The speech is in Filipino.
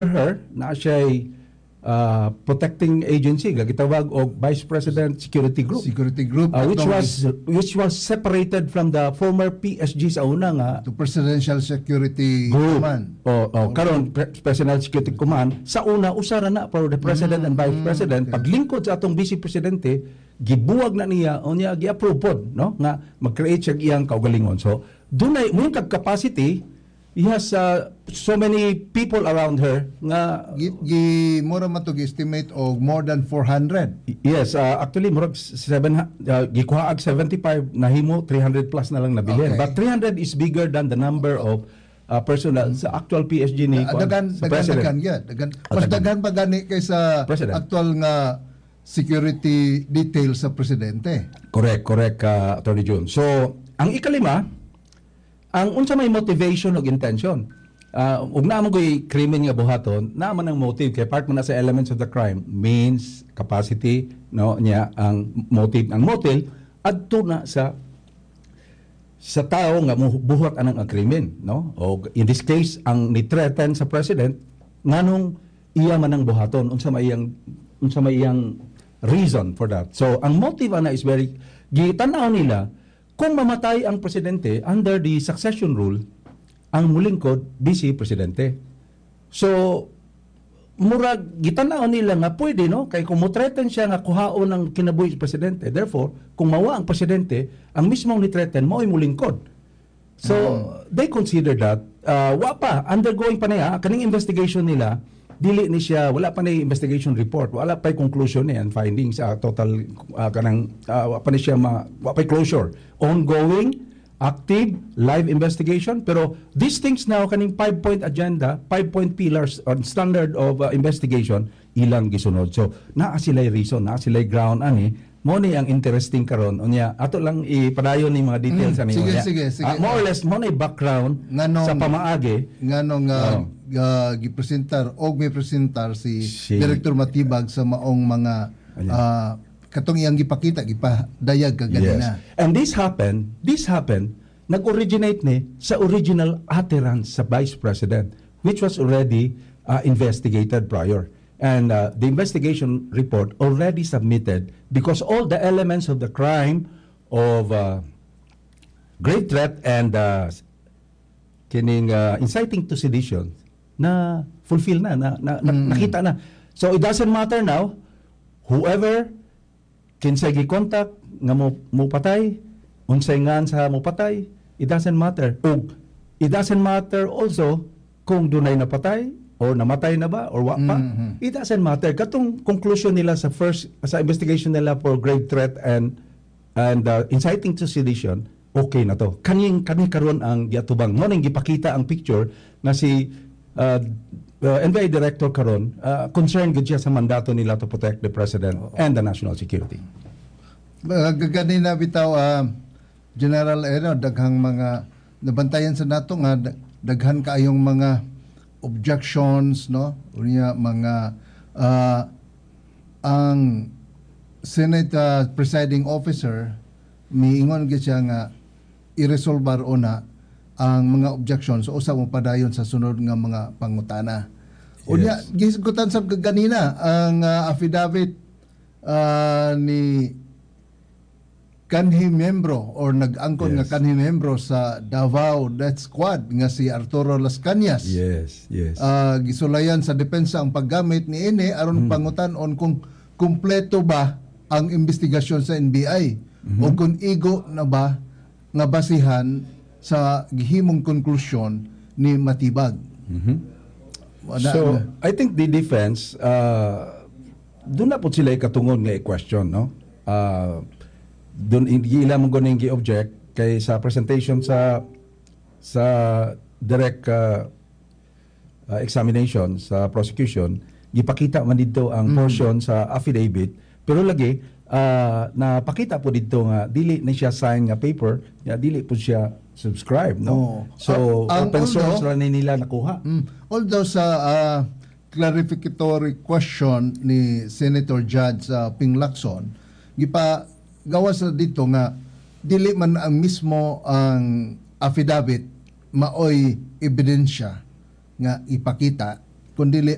her na siya'y protecting agency gitawag og Vice President Security Group, which was separated from the former PSG sa una nga to Presidential Security Command. Karon Presidential Security Command sa una usara na for the President and Vice President. Okay. Paglingkod sa atong Vice Presidente gibuwag na niya o niya gi-approve pod, no, nga mag-create siya iyang kaugalingon. So dunay mo kag capacity. He has so many people around her nga Mura matug estimate og more than 400. Yes, actually murag gikuhaag 75 nahimo 300 plus na lang nabilihan. Okay. But 300 is bigger than the number of personnel sa actual PSG ni Dagan mas dagan pa gani kaysa actual nga security details sa presidente. Correct, Attorney June. So, ang ikalima, ang unsa may motivation ug intention. Ug naman ko'y krimen nga buhaton, naman ang motive kay part man na sa elements of the crime, means, capacity, no, niya ang motive. Ang motive adto na sa tao nga buhat anang krimen, no? O in this case, ang ni-threaten sa president nganong iya man ang buhaton, unsa may iyang reason for that. So, ang motive ana is very gitanaw nila kung mamatay ang presidente under the succession rule, ang mulingkod vice presidente. So murag gitanaw nila nga pwede, no, kay kung mo-threaten siya nga kuhaon ng kinabuhi sa presidente. Therefore, kung mawa ang presidente, ang mismong ni-threaten mo'y mulingkod. So they consider that wa pa undergoing pa niya kaning investigation nila. Dili ni siya, wala pa na investigation report, wala pa conclusion and findings total kanang wala pa ni siya wala pa closure. Ongoing, active, live investigation, pero these things now kaning 5-point agenda, 5-point pillars on standard of investigation ilang gisunod. So naa sila'y reason, naa sila'y ground ani mo ni ang interesting karon unya ato lang ipadayon ni mga details ani. Sige. More or less mo ni background sa pamaagi nganong gipresentar og may presentar si Director Matibag sa maong mga katong iyang gipakita gipadayag kaganina. Yes. And this happened nag-originate ni sa original utterance sa Vice President, which was already investigated prior. And the investigation report already submitted because all the elements of the crime of grave threat and inciting to sedition na fulfill nakita na. So it doesn't matter now whoever kinsay gi-contact nga mo patay, unsay ngan sa mo patay, it doesn't matter. Ug it doesn't matter also kung dunay napatay or namatay na ba or wa pa. It doesn't matter. Katong conclusion nila sa investigation nila for grave threat and inciting to sedition, okay na to. Kani karon ang giatubang mo ning gipakita ang picture na si NBI Director karon concerned gud siya sa mandato nila to protect the President and the national security. Ganina bitaw General daghang mga nabantayan sa nato nga daghan kaayong mga objections, no, unya mga ang Senate presiding officer miingon gid siya nga i-resolbar una ang mga objections o usa mo padayon sa sunod nga mga pangutana. Unya gisgutan sab ganina ang affidavit ni kanhi membro or nag-angkon nga kanhi membro sa Davao Death Squad nga si Arturo Las Cañas. Yes. Gisulayan sa depensa ang paggamit ni ini aron pangutan-on kung kumpleto ba ang investigasyon sa NBI o kung igo na ba nga basihan sa gihimong konklusyon ni Matibag. So, I think the defense doon na po sila katungon nga i-question, no? Doon ila mo guning gi-object kay sa presentation sa direct examination sa prosecution gipakita man dito ang portion sa affidavit pero lagi napakita po dito nga dili na siya sign nga paper nga dili po siya subscribe, no? So open source ra nila nakuha. Although sa clarificatory question ni Senator Judge Ping Lacson gawas na dito nga dili man ang mismo ang affidavit maoy ebidensya nga ipakita kundi